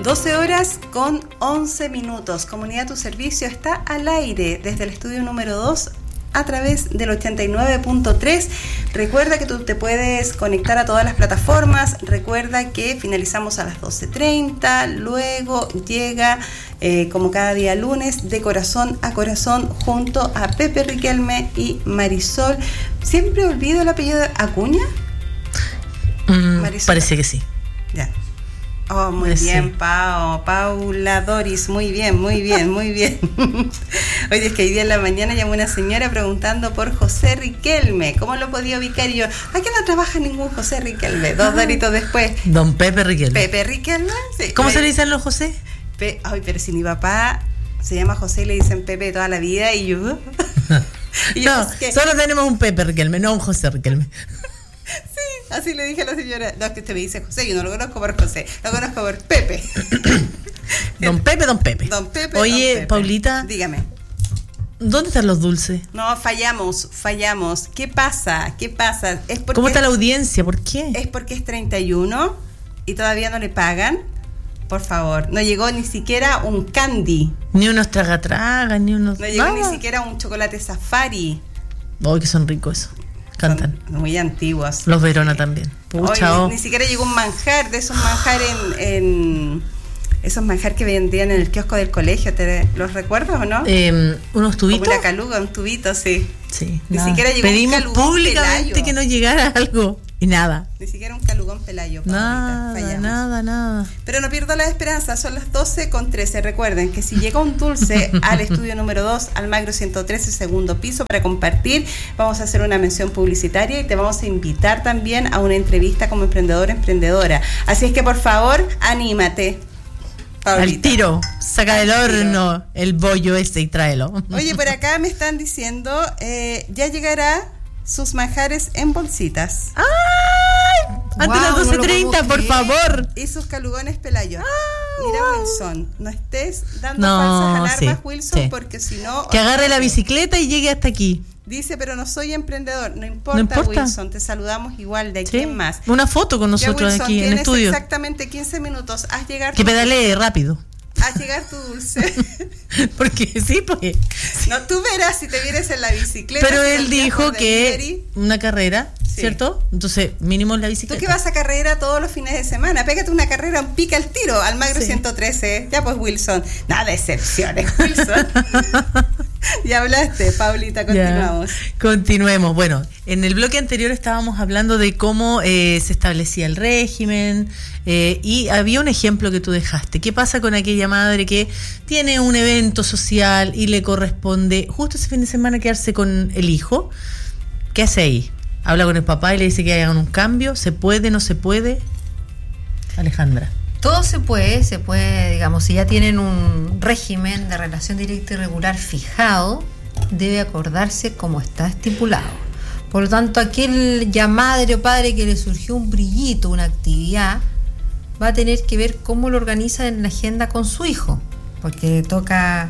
12 horas con 11 minutos. Comunidad Tu Servicio está al aire desde el estudio número 2 a través del 89.3. Recuerda que tú te puedes conectar a todas las plataformas. Recuerda que finalizamos a las 12:30. Luego llega, como cada día lunes, de corazón a corazón junto a Pepe Riquelme y Marisol. ¿Siempre olvido el apellido de Acuña? Parece que sí. Ya. Oh, muy bien, Paula Doris, muy bien. Oye, es que hoy día en la mañana llamó una señora preguntando por José Riquelme. ¿Cómo lo podía ubicar? Y yo, aquí no trabaja ningún José Riquelme. 2 doritos después. Don Pepe Riquelme. Pepe Riquelme, sí. ¿Cómo se le dicen los José? Ay, pero si mi papá se llama José y le dicen Pepe toda la vida y yo... No, solo tenemos un Pepe Riquelme, no un José Riquelme. Sí, así le dije a la señora. No, es que usted me dice José, yo no lo conozco por José, lo conozco por Pepe. Don Pepe. Oye, don Pepe. Paulita, dígame. ¿Dónde están los dulces? No, fallamos. ¿Qué pasa? Es porque ¿Cómo está la audiencia? ¿Por qué? Es porque es 31 y todavía no le pagan. Por favor, no llegó ni siquiera un candy. Ni unos traga-tragas, ni unos... No llegó ni siquiera un chocolate safari. Oh, que son ricos eso. Cantan. Son muy antiguos. Los Verona también. Pucha, ni siquiera llegó un manjar, de esos manjar esos manjar que vendían en el kiosco del colegio. ¿Los recuerdas o no? ¿Unos tubitos? Como una caluga, un tubito, sí. Sí. Ni siquiera llegó Pedimos un calugón públicamente pelayo. que nos llegara algo. Y nada. Ni siquiera un calugón pelayo. Nada. Pero no pierdo la esperanza, son las 12:13. Recuerden que si llega un dulce al estudio número 2, Almagro 113, segundo piso, para compartir, vamos a hacer una mención publicitaria y te vamos a invitar también a una entrevista como emprendedora. Así es que, por favor, anímate. Paulita. Al tiro, saca del horno el bollo ese y tráelo. Oye, por acá me están diciendo, ya llegará sus manjares en bolsitas. ¡Ay! Antes de las 12:30, por favor. Y sus calugones pelayos. Mira, Wilson, no estés dando falsas alarmas, Wilson, porque si no... Que agarre la bicicleta y llegue hasta aquí. Dice, pero no soy emprendedor. No importa, Wilson, te saludamos igual de aquí en más. Una foto con nosotros Wilson, aquí en el estudio. Exactamente 15 minutos. Haz llegar que pedalee rápido. A llegar tu dulce. Porque sí, pues. No, tú verás si te vienes en la bicicleta. Pero él dijo que una carrera, ¿cierto? Entonces, mínimo en la bicicleta. Tú que vas a carrera todos los fines de semana, pégate una carrera, pica el tiro, Almagro 113. Ya pues, Wilson. Nada de excepciones, Wilson. Ya hablaste, Paulita, continuamos. Continuemos. Bueno, en el bloque anterior estábamos hablando de cómo se establecía el régimen y había un ejemplo que tú dejaste. ¿Qué pasa con aquella madre que tiene un evento social y le corresponde justo ese fin de semana quedarse con el hijo? ¿Qué hace ahí? Habla con el papá y le dice que hagan un cambio. ¿Se puede, no se puede? Alejandra. Todo se puede, digamos, si ya tienen un régimen de relación directa y regular fijado, debe acordarse como está estipulado. Por lo tanto, aquel ya madre o padre que le surgió un brillito, una actividad, va a tener que ver cómo lo organiza en la agenda con su hijo, porque toca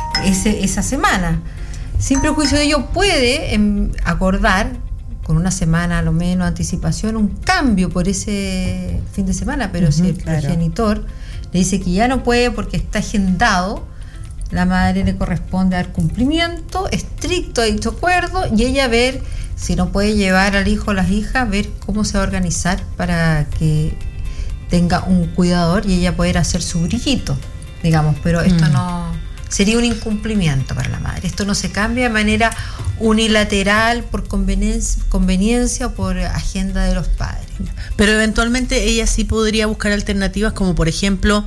esa semana. Sin prejuicio de ello, puede acordar con una semana a lo menos anticipación un cambio por ese fin de semana, pero si el progenitor le dice que ya no puede porque está agendado, la madre le corresponde dar cumplimiento estricto a dicho acuerdo y ella ver si no puede llevar al hijo o las hijas, ver cómo se va a organizar para que tenga un cuidador y ella poder hacer su brillito, digamos, pero esto no sería un incumplimiento para la madre. Esto no se cambia de manera unilateral por conveniencia o por agenda de los padres. Pero eventualmente ella sí podría buscar alternativas, como por ejemplo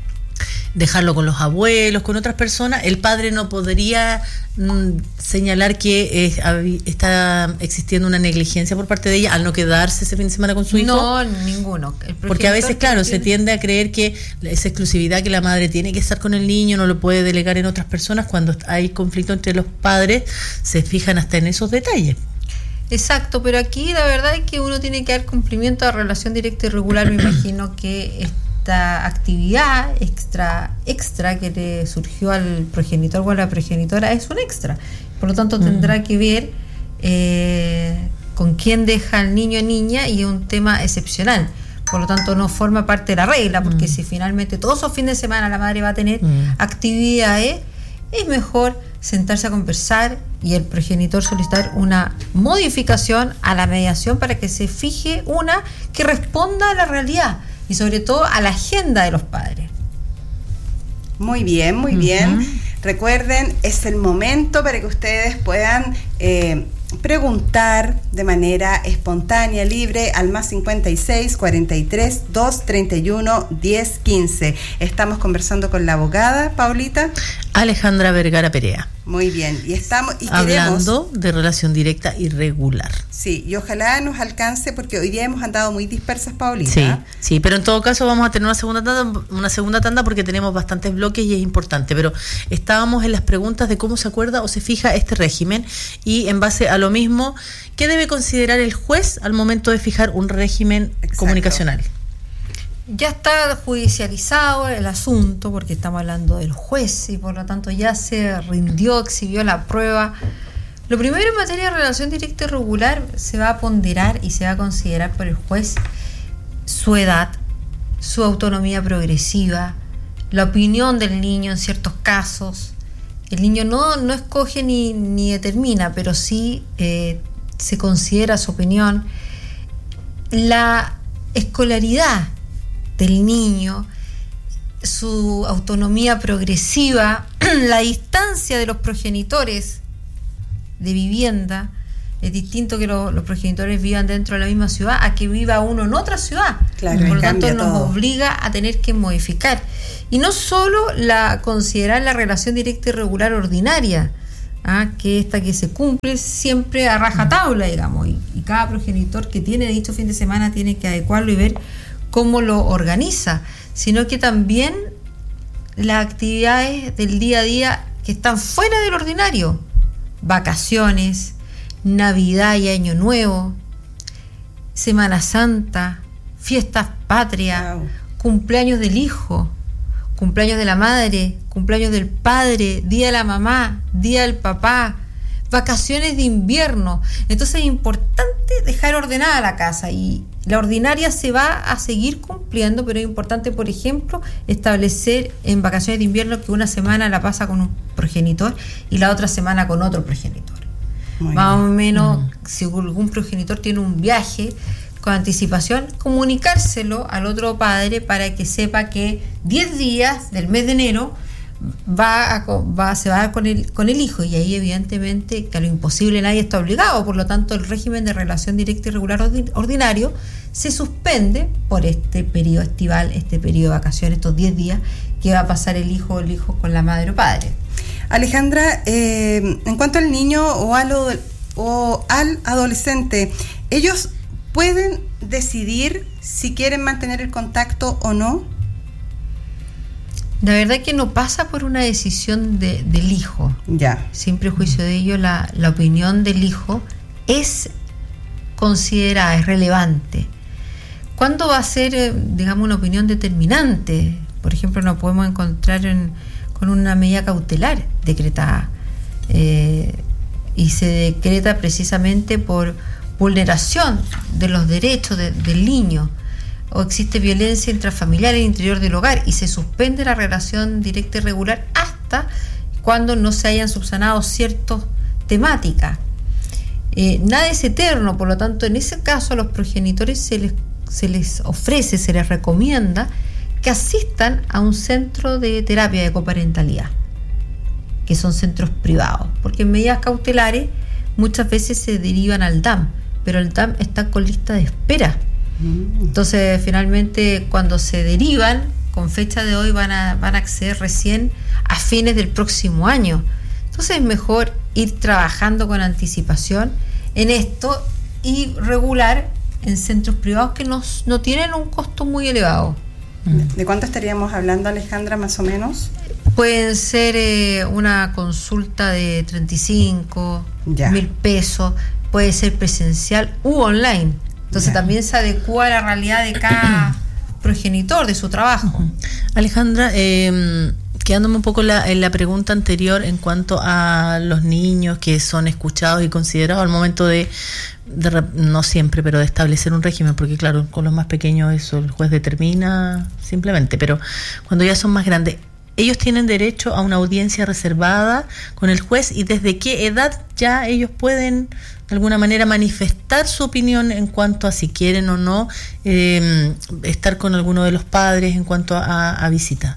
dejarlo con los abuelos, con otras personas. El padre no podría señalar que está existiendo una negligencia por parte de ella al no quedarse ese fin de semana con su hijo. No, ninguno. Porque a veces, claro, se tiende a creer que esa exclusividad que la madre tiene que estar con el niño no lo puede delegar en otras personas. Cuando hay conflicto entre los padres, se fijan hasta en esos detalles. Exacto, pero aquí la verdad es que uno tiene que dar cumplimiento a relación directa y regular. Me imagino que esta actividad extra que le surgió al progenitor o a la progenitora es un extra. Por lo tanto, tendrá que ver con quién deja al niño o niña, y es un tema excepcional. por lo tanto no forma parte de la regla, porque si finalmente todos esos fines de semana la madre va a tener actividades, es mejor sentarse a conversar y el progenitor solicitar una modificación a la mediación para que se fije una que responda a la realidad y sobre todo a la agenda de los padres. Muy bien, muy bien. Recuerden, es el momento para que ustedes puedan preguntar de manera espontánea, libre, al más 56 43 231 10 15. Estamos conversando con la abogada Paulita Alejandra Vergara Perea. Muy bien, y estamos hablando de relación directa irregular. Sí, y ojalá nos alcance, porque hoy día hemos andado muy dispersas, Paulita. Sí, sí, pero en todo caso vamos a tener una segunda tanda porque tenemos bastantes bloques y es importante, pero estábamos en las preguntas de cómo se acuerda o se fija este régimen, y en base a lo mismo, ¿qué debe considerar el juez al momento de fijar un régimen comunicacional? Ya está judicializado el asunto, porque estamos hablando del juez y por lo tanto ya se rindió, exhibió la prueba. Lo primero, en materia de relación directa y regular, se va a ponderar y se va a considerar por el juez su edad, su autonomía progresiva, la opinión del niño en ciertos casos. El niño no escoge ni determina, pero sí se considera su opinión, la escolaridad del niño, su autonomía progresiva, la distancia de los progenitores de vivienda. Es distinto que los progenitores vivan dentro de la misma ciudad a que viva uno en otra ciudad. Claro, por lo tanto nos todo obliga a tener que modificar. Y no solo considerar la relación directa y regular ordinaria, que esta que se cumple siempre a rajatabla, digamos, y cada progenitor que tiene dicho fin de semana tiene que adecuarlo y ver cómo lo organiza, sino que también las actividades del día a día que están fuera del ordinario, vacaciones, Navidad y Año Nuevo, Semana Santa, fiestas patrias, cumpleaños del hijo, cumpleaños de la madre, cumpleaños del padre, día de la mamá, día del papá, vacaciones de invierno. Entonces es importante dejar ordenada la casa, y la ordinaria se va a seguir cumpliendo, pero es importante, por ejemplo, establecer en vacaciones de invierno que una semana la pasa con un progenitor y la otra semana con otro progenitor. Más o menos, si algún progenitor tiene un viaje, con anticipación, comunicárselo al otro padre para que sepa que 10 días del mes de enero se va a dar con el hijo, y ahí evidentemente que a lo imposible nadie está obligado. Por lo tanto, el régimen de relación directa y regular ordinario se suspende por este periodo estival, este periodo de vacaciones, estos 10 días que va a pasar el hijo con la madre o padre. Alejandra, en cuanto al niño o al adolescente, ¿ellos pueden decidir si quieren mantener el contacto o no? La verdad que no pasa por una decisión del hijo. Ya. Sin prejuicio de ello, la opinión del hijo es considerada, es relevante. ¿Cuándo va a ser, digamos, una opinión determinante? Por ejemplo, nos podemos encontrar con una medida cautelar decretada, y se decreta precisamente por vulneración de los derechos del niño, o existe violencia intrafamiliar en el interior del hogar, y se suspende la relación directa y regular hasta cuando no se hayan subsanado ciertas temáticas. Nada es eterno, por lo tanto, en ese caso a los progenitores se les ofrece, se les recomienda que asistan a un centro de terapia de coparentalidad, que son centros privados, porque en medidas cautelares muchas veces se derivan al DAM, pero el DAM está con lista de espera. Entonces, finalmente, cuando se derivan, con fecha de hoy van a acceder recién a fines del próximo año. Entonces es mejor ir trabajando con anticipación en esto y regular en centros privados que no tienen un costo muy elevado. ¿De cuánto estaríamos hablando, Alejandra, más o menos? Pueden ser una consulta de 35.000 pesos, puede ser presencial u online. Entonces también se adecua a la realidad de cada progenitor, de su trabajo. Alejandra, quedándome un poco en la pregunta anterior en cuanto a los niños que son escuchados y considerados al momento de no siempre, pero de establecer un régimen, porque claro, con los más pequeños eso el juez determina simplemente, pero cuando ya son más grandes, ellos tienen derecho a una audiencia reservada con el juez, y desde qué edad ya ellos pueden de alguna manera manifestar su opinión en cuanto a si quieren o no estar con alguno de los padres en cuanto a visita.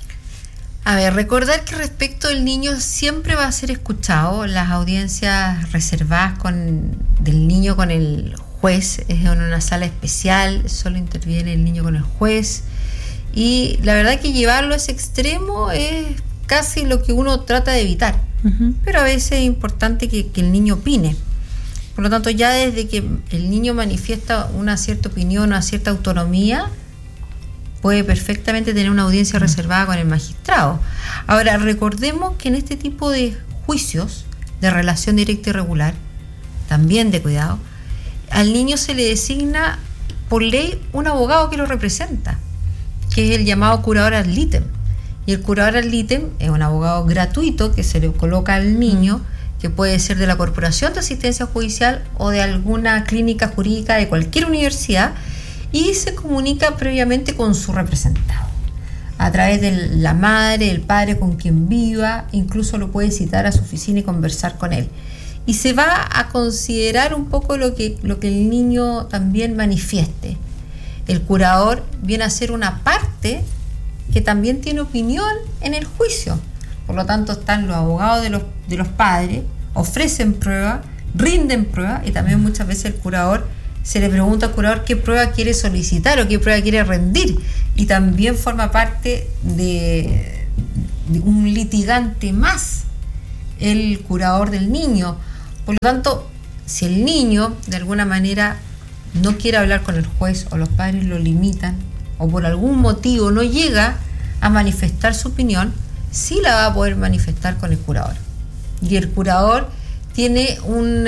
A ver, recordar que respecto del niño siempre va a ser escuchado. Las audiencias reservadas del niño con el juez es en una sala especial, solo interviene el niño con el juez, y la verdad que llevarlo a ese extremo es casi lo que uno trata de evitar, pero a veces es importante que el niño opine. Por lo tanto, ya desde que el niño manifiesta una cierta opinión, una cierta autonomía, puede perfectamente tener una audiencia reservada con el magistrado. Ahora, recordemos que en este tipo de juicios de relación directa y regular, también de cuidado, al niño se le designa por ley un abogado que lo representa, que es el llamado curador ad litem. Y el curador ad litem es un abogado gratuito que se le coloca al niño, que puede ser de la Corporación de Asistencia Judicial o de alguna clínica jurídica de cualquier universidad, y se comunica previamente con su representado a través de la madre, el padre con quien viva, incluso lo puede citar a su oficina y conversar con él. Y se va a considerar un poco lo que el niño también manifieste. El curador viene a ser una parte que también tiene opinión en el juicio. Por lo tanto, están los abogados de los padres, ofrecen prueba, rinden prueba, y también muchas veces el curador se le pregunta al curador qué prueba quiere solicitar o qué prueba quiere rendir, y también forma parte de un litigante más, el curador del niño. Por lo tanto, si el niño de alguna manera no quiere hablar con el juez, o los padres lo limitan, o por algún motivo no llega a manifestar su opinión, sí la va a poder manifestar con el curador. Y el curador tiene un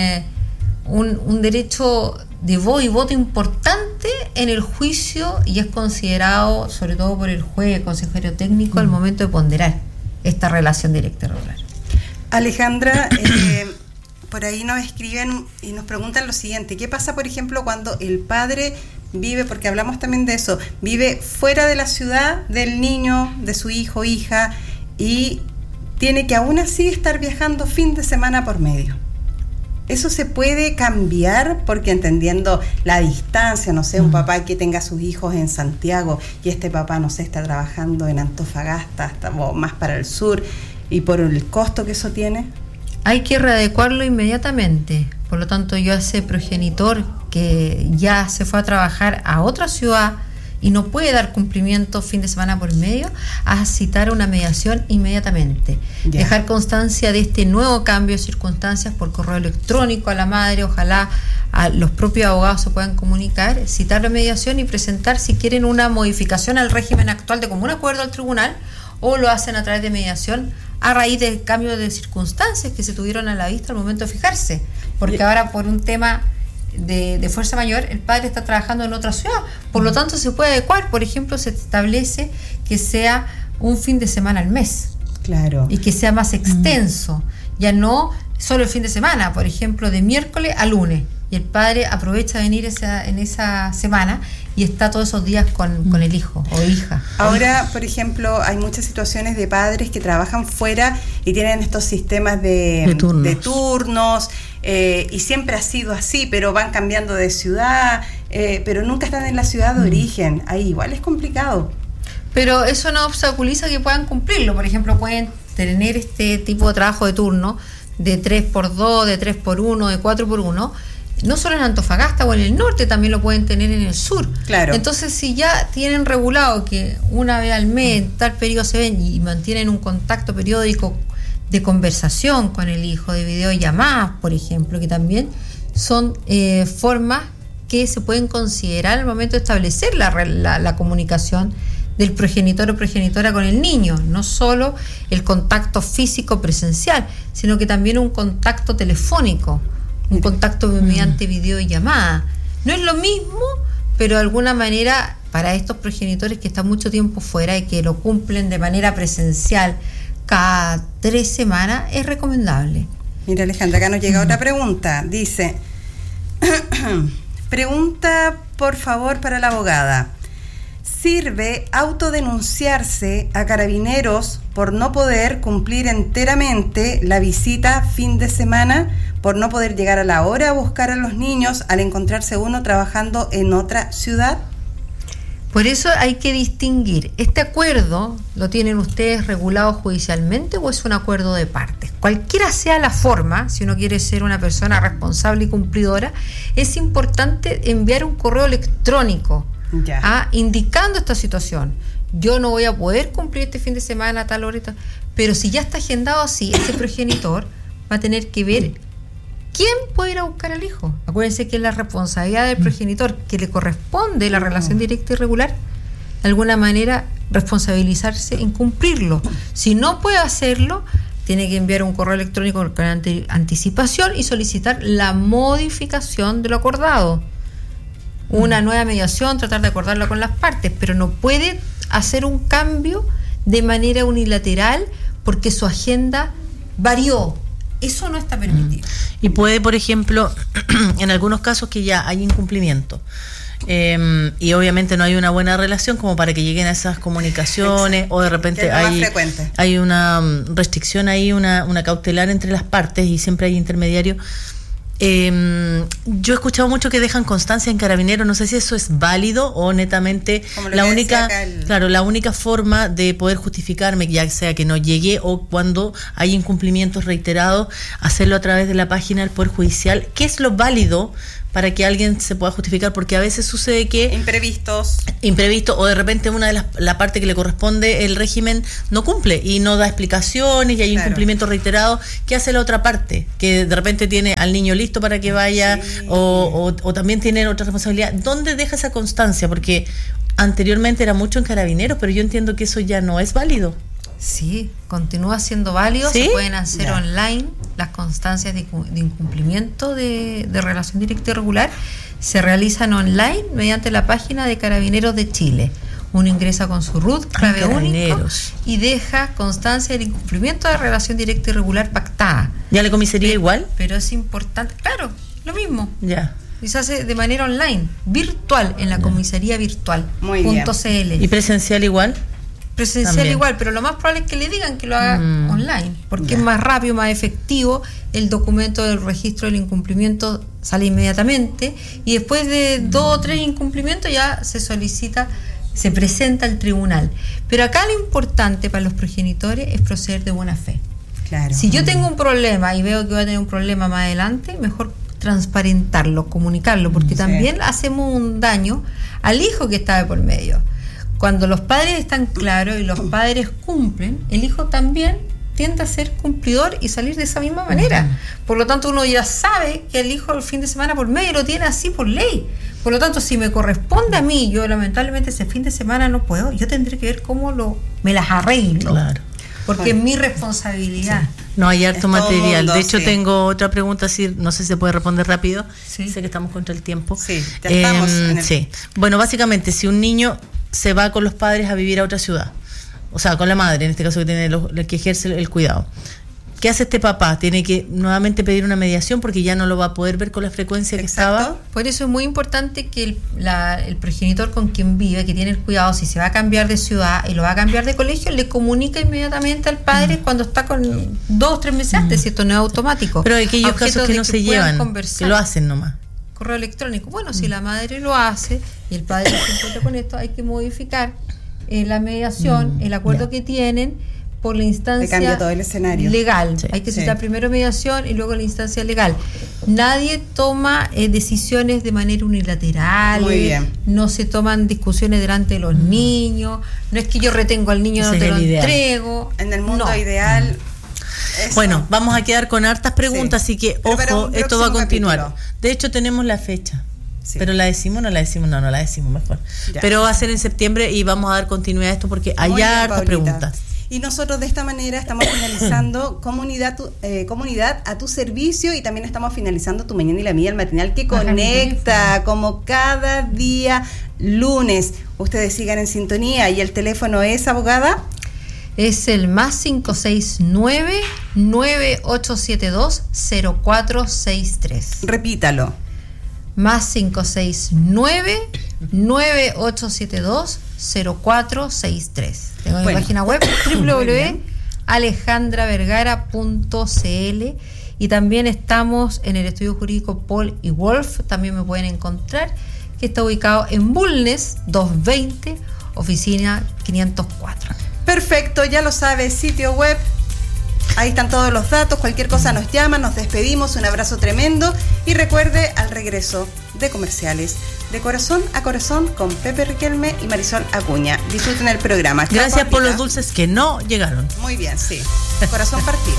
derecho de voz y voto importante en el juicio, y es considerado sobre todo por el juez, el consejero técnico, al momento de ponderar esta relación directa y regular. Alejandra, por ahí nos escriben y nos preguntan lo siguiente: ¿qué pasa, por ejemplo, cuando el padre vive, porque hablamos también de eso, vive fuera de la ciudad del niño, de su hijo o hija, y tiene que aún así estar viajando fin de semana por medio? ¿Eso se puede cambiar? Porque entendiendo la distancia, no sé, un papá que tenga a sus hijos en Santiago y este papá, no sé, está trabajando en Antofagasta, o más para el sur, y por el costo que eso tiene. Hay que readecuarlo inmediatamente. Por lo tanto, yo a ese progenitor que ya se fue a trabajar a otra ciudad y no puede dar cumplimiento fin de semana por medio, a citar una mediación inmediatamente. Ya. Dejar constancia de este nuevo cambio de circunstancias por correo electrónico a la madre, ojalá a los propios abogados se puedan comunicar, citar la mediación y presentar si quieren una modificación al régimen actual de común acuerdo al tribunal, o lo hacen a través de mediación a raíz del cambio de circunstancias que se tuvieron a la vista al momento de fijarse, porque ahora por un tema de fuerza mayor el padre está trabajando en otra ciudad, por lo tanto se puede adecuar. Por ejemplo, se establece que sea un fin de semana al mes, claro, y que sea más extenso, ya no solo el fin de semana, por ejemplo, de miércoles a lunes, y el padre aprovecha de venir en esa semana y está todos esos días con el hijo o hija. Ahora, por ejemplo, hay muchas situaciones de padres que trabajan fuera y tienen estos sistemas de turnos, y siempre ha sido así, pero van cambiando de ciudad, pero nunca están en la ciudad de origen. Ahí igual es complicado. Pero eso no obstaculiza que puedan cumplirlo. Por ejemplo, pueden tener este tipo de trabajo de turno de 3x2, de 3x1, de 4x1, no solo en Antofagasta o en el norte, también lo pueden tener en el sur. Claro. Entonces, si ya tienen regulado que una vez al mes, en tal periodo se ven, y mantienen un contacto periódico de conversación con el hijo, de videollamadas, por ejemplo, que también son formas que se pueden considerar al momento de establecer la comunicación del progenitor o progenitora con el niño, no solo el contacto físico presencial, sino que también un contacto telefónico, un contacto mediante videollamada. No es lo mismo, pero de alguna manera para estos progenitores que están mucho tiempo fuera y que lo cumplen de manera presencial cada 3 semanas, es recomendable. Mira, Alejandra, acá nos llega otra pregunta. Dice, pregunta por favor para la abogada. ¿Sirve autodenunciarse a Carabineros por no poder cumplir enteramente la visita fin de semana, por no poder llegar a la hora a buscar a los niños al encontrarse uno trabajando en otra ciudad? Por eso hay que distinguir, ¿este acuerdo lo tienen ustedes regulado judicialmente o es un acuerdo de partes? Cualquiera sea la forma, si uno quiere ser una persona responsable y cumplidora, es importante enviar un correo electrónico indicando esta situación. Yo no voy a poder cumplir este fin de semana a tal hora, pero si ya está agendado así, ese progenitor va a tener que ver quién puede ir a buscar al hijo. Acuérdense que es la responsabilidad del progenitor, que le corresponde la relación directa y regular, de alguna manera responsabilizarse en cumplirlo. Si no puede hacerlo, tiene que enviar un correo electrónico con anticipación y solicitar la modificación de lo acordado. Una nueva mediación, tratar de acordarla con las partes, pero no puede hacer un cambio de manera unilateral porque su agenda varió. Eso no está permitido. Y puede, por ejemplo, en algunos casos que ya hay incumplimiento y obviamente no hay una buena relación como para que lleguen a esas comunicaciones. Exacto. O de repente hay una restricción ahí, una cautelar entre las partes y siempre hay intermediario. Yo he escuchado mucho que dejan constancia en Carabineros, no sé si eso es válido o netamente la única forma de poder justificarme, ya sea que no llegué o cuando hay incumplimientos reiterados, hacerlo a través de la página del Poder Judicial. ¿Qué es lo válido para que alguien se pueda justificar? Porque a veces sucede que imprevisto o de repente una de la parte que le corresponde el régimen no cumple y no da explicaciones y hay incumplimientos reiterados. ¿Qué hace la otra parte? Que de repente tiene al niño listo para que vaya o también tiene otra responsabilidad. ¿Dónde deja esa constancia? Porque anteriormente era mucho en Carabineros, pero yo entiendo que eso ya no es válido. Sí, continúa siendo válido. ¿Sí? Se pueden hacer online las constancias de incumplimiento de relación directa y regular. Se realizan online mediante la página de Carabineros de Chile. Uno ingresa con su RUT, clave único, y deja constancia del incumplimiento de relación directa y regular pactada. ¿Ya la comisaría igual? Pero es importante, claro, lo mismo. Ya. Y se hace de manera online, virtual, en la comisaría virtual. .cl. ¿Y presencial igual? Presencial también. Igual, pero lo más probable es que le digan que lo haga online, porque es más rápido, más efectivo. El documento del registro del incumplimiento sale inmediatamente y después de 2 o 3 incumplimientos ya se solicita, se presenta al tribunal. Pero acá lo importante para los progenitores es proceder de buena fe. Claro. Si yo tengo un problema y veo que voy a tener un problema más adelante, mejor transparentarlo, comunicarlo, porque también hacemos un daño al hijo que está de por medio. Cuando los padres están claros y los padres cumplen, el hijo también tiende a ser cumplidor y salir de esa misma manera. Por lo tanto, uno ya sabe que el hijo el fin de semana por medio lo tiene así por ley. Por lo tanto, si me corresponde a mí, yo lamentablemente ese fin de semana no puedo, yo tendré que ver cómo me las arreglo. Claro. Porque es mi responsabilidad. Sí. No, hay harto material. De hecho, tengo otra pregunta, no sé si se puede responder rápido. Sí. Sé que estamos contra el tiempo. Sí, ya estamos. Sí. Bueno, básicamente, si un niño se va con los padres a vivir a otra ciudad, o sea, con la madre, en este caso que tiene que ejerce el cuidado, ¿qué hace este papá? Tiene que nuevamente pedir una mediación porque ya no lo va a poder ver con la frecuencia que estaba. Por eso es muy importante que el progenitor con quien vive, que tiene el cuidado, si se va a cambiar de ciudad y lo va a cambiar de colegio, le comunica inmediatamente al padre cuando está con 2 o 3 meses antes, si esto no es automático. Pero hay aquellos casos que no se llevan, que lo hacen nomás. Correo electrónico. Bueno, si la madre lo hace y el padre se encuentra con esto, hay que modificar la mediación, el acuerdo que tienen por la instancia cambia todo el escenario legal. Sí, hay que citar primero mediación y luego la instancia legal. Nadie toma decisiones de manera unilateral. Muy bien. No se toman discusiones delante de los niños. No es que yo retengo al niño, no te lo entrego. En el mundo ideal. Eso. Bueno, vamos a quedar con hartas preguntas, así que ojo, esto va a continuar. Capítulo. De hecho, tenemos la fecha. Sí. ¿Pero la decimos o no la decimos? No la decimos mejor. Ya. Pero va a ser en septiembre y vamos a dar continuidad a esto porque hay hartas preguntas. Y nosotros de esta manera estamos finalizando comunidad a tu servicio, y también estamos finalizando Tu Mañana y la Mía, el matinal que conecta como cada día lunes. Ustedes sigan en sintonía, y el teléfono es, abogada, es el +569 9872 0463. repítalo. +569 9872 0463. Tengo mi página web www.alejandravergara.cl, y también estamos en el estudio jurídico Paul y Wolf, también me pueden encontrar, que está ubicado en Bulnes 220, oficina 504. Perfecto, ya lo sabes, sitio web. Ahí están todos los datos, cualquier cosa nos llama, nos despedimos, un abrazo tremendo, y recuerde, al regreso de comerciales, de corazón a corazón con Pepe Riquelme y Marisol Acuña. Disfruten el programa. Gracias por los dulces que no llegaron. Muy bien, sí. Corazón partido.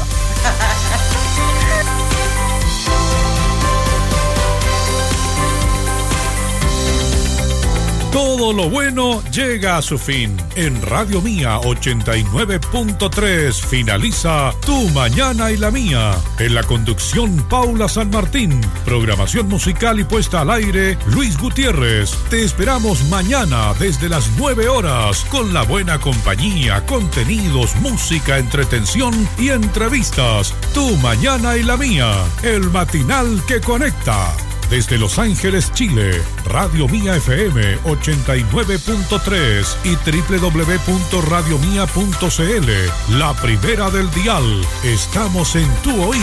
Todo lo bueno llega a su fin. En Radio Mía 89.3 finaliza Tu Mañana y la Mía. En la conducción, Paula San Martín. Programación musical y puesta al aire, Luis Gutiérrez. Te esperamos mañana desde las 9 horas con la buena compañía, contenidos, música, entretención y entrevistas. Tu Mañana y la Mía, el matinal que conecta. Desde Los Ángeles, Chile, Radio Mía FM 89.3 y www.radiomia.cl, la primera del dial. Estamos en tu oído.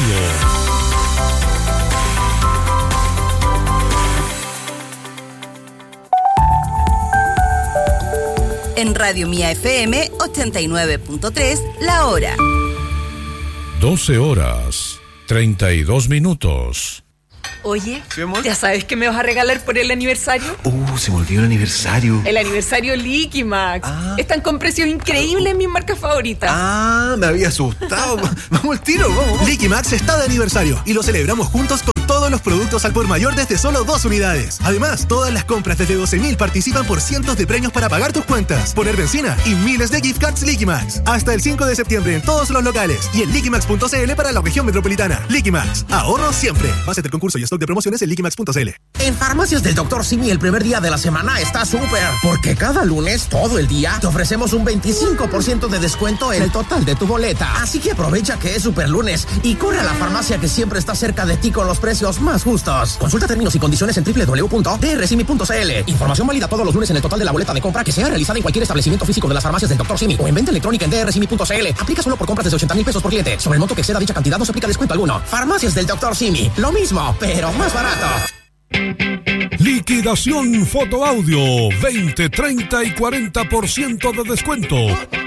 En Radio Mía FM 89.3, la hora. 12 horas, 32 minutos. Oye, ¿Sí, amor? ¿ya sabes qué me vas a regalar por el aniversario? Se me olvidó el aniversario. El aniversario Liquimax. Ah. Están con precios increíbles en mis marcas favoritas. Me había asustado. Vamos al tiro, vamos. Liquimax está de aniversario y lo celebramos juntos con todos los productos al por mayor desde solo 2 unidades. Además, todas las compras desde 12.000 participan por cientos de premios para pagar tus cuentas, poner benzina y miles de gift cards Liquimax. Hasta el 5 de septiembre en todos los locales y en liquimax.cl para la región metropolitana. Liquimax, ahorro siempre. Base del concurso y stock de promociones en liquimax.cl. En Farmacias del Dr. Simi el primer día de la semana está súper, porque cada lunes, todo el día, te ofrecemos un 25% de descuento en el total de tu boleta. Así que aprovecha que es super lunes y corre a la farmacia que siempre está cerca de ti con los precios más justos. Consulta términos y condiciones en www.drsimi.cl. Información válida todos los lunes en el total de la boleta de compra que sea realizada en cualquier establecimiento físico de las farmacias del Dr. Simi o en venta electrónica en drsimi.cl. Aplica solo por compras de 80,000 pesos por cliente. Sobre el monto que exceda dicha cantidad no se aplica descuento alguno. Farmacias del Dr. Simi. Lo mismo, pero más barato. Liquidación Fotoaudio, 20, 30 y 40% de descuento.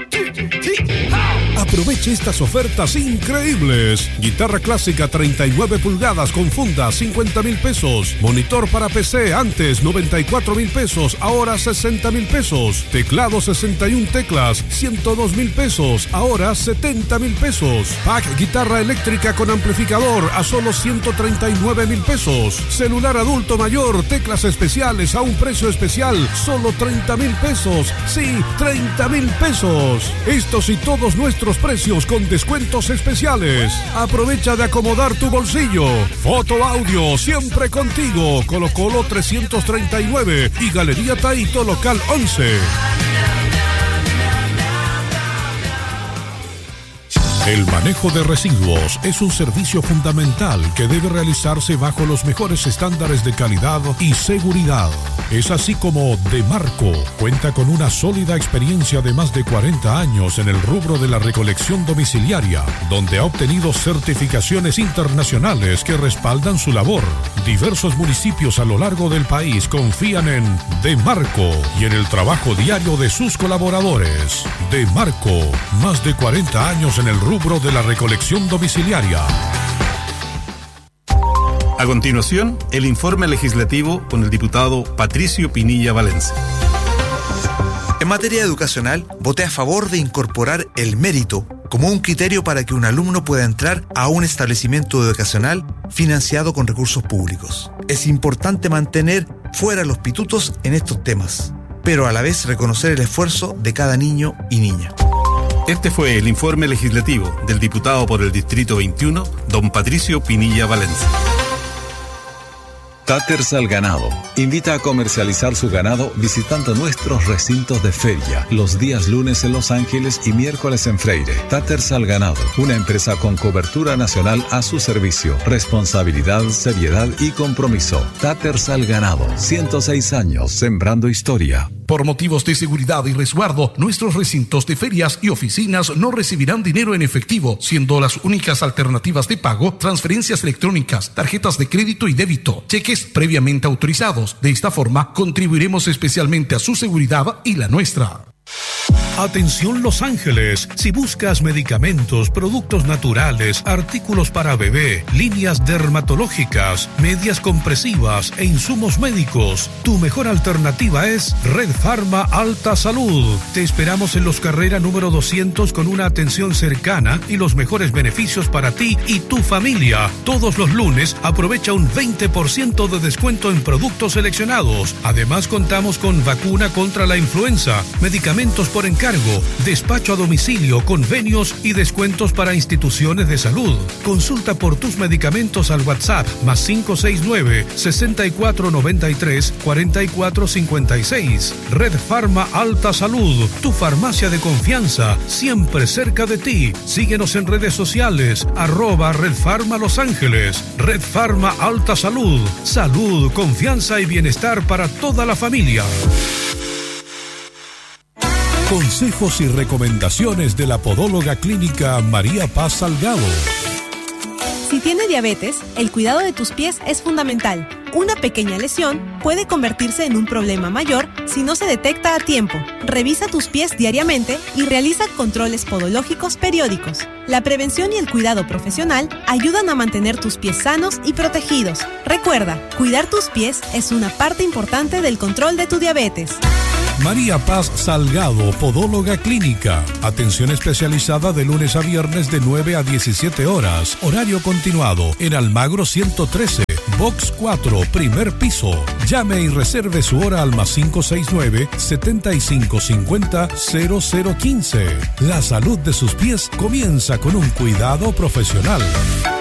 Aproveche estas ofertas increíbles. Guitarra clásica 39 pulgadas con funda, 50,000 pesos. Monitor para PC, antes 94,000 pesos, ahora 60,000 pesos. Teclado 61 teclas, 102,000 pesos, ahora 70,000 pesos. Pack guitarra eléctrica con amplificador a solo 139,000 pesos. Celular adulto mayor, teclas especiales a un precio especial, solo 30,000 pesos. Sí, 30,000 pesos. Estos y todos nuestros precios con descuentos especiales. Aprovecha de acomodar tu bolsillo. Foto Audio, siempre contigo. Colo Colo 339 y Galería Taito, local 11. El manejo de residuos es un servicio fundamental que debe realizarse bajo los mejores estándares de calidad y seguridad. Es así como Demarco cuenta con una sólida experiencia de más de 40 años en el rubro de la recolección domiciliaria, donde ha obtenido certificaciones internacionales que respaldan su labor. Diversos municipios a lo largo del país confían en Demarco y en el trabajo diario de sus colaboradores. Demarco, más de 40 años en el rubro de la recolección domiciliaria. A continuación, el informe legislativo con el diputado Patricio Pinilla Valencia. En materia educacional, voté a favor de incorporar el mérito como un criterio para que un alumno pueda entrar a un establecimiento educacional financiado con recursos públicos. Es importante mantener fuera los pitutos en estos temas, pero a la vez reconocer el esfuerzo de cada niño y niña. Este fue el informe legislativo del diputado por el Distrito 21, don Patricio Pinilla Valencia. Taters al Ganado invita a comercializar su ganado visitando nuestros recintos de feria los días lunes en Los Ángeles y miércoles en Freire. Taters al Ganado, una empresa con cobertura nacional a su servicio, responsabilidad, seriedad y compromiso. Taters al Ganado, 106 años sembrando historia. Por motivos de seguridad y resguardo, nuestros recintos de ferias y oficinas no recibirán dinero en efectivo, siendo las únicas alternativas de pago transferencias electrónicas, tarjetas de crédito y débito, cheques previamente autorizados. De esta forma, contribuiremos especialmente a su seguridad y la nuestra. Atención Los Ángeles, si buscas medicamentos, productos naturales, artículos para bebé, líneas dermatológicas, medias compresivas e insumos médicos, tu mejor alternativa es Red Pharma Alta Salud. Te esperamos en Los Carrera número 200 con una atención cercana y los mejores beneficios para ti y tu familia. Todos los lunes aprovecha un 20% de descuento en productos seleccionados. Además contamos con vacuna contra la influenza, medicamentos por encargo, despacho a domicilio, convenios y descuentos para instituciones de salud. Consulta por tus medicamentos al WhatsApp +569-6493-4456. Red Pharma Alta Salud, tu farmacia de confianza, siempre cerca de ti. Síguenos en redes sociales, @Red Pharma Los Ángeles. Red Pharma Alta Salud, salud, confianza y bienestar para toda la familia. Consejos y recomendaciones de la podóloga clínica María Paz Salgado. Si tiene diabetes, el cuidado de tus pies es fundamental. Una pequeña lesión puede convertirse en un problema mayor si no se detecta a tiempo. Revisa tus pies diariamente y realiza controles podológicos periódicos. La prevención y el cuidado profesional ayudan a mantener tus pies sanos y protegidos. Recuerda, cuidar tus pies es una parte importante del control de tu diabetes. María Paz Salgado, podóloga clínica. Atención especializada de lunes a viernes de 9 a 17 horas. Horario continuado en Almagro 113, Box 4, primer piso. Llame y reserve su hora al +569-7550-0015. La salud de sus pies comienza con un cuidado profesional.